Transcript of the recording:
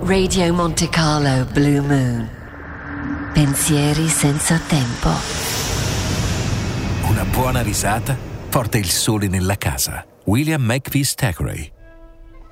Radio Monte Carlo Blue Moon. Pensieri senza tempo. Una buona risata porta il sole nella casa. William Makepeace Thackeray.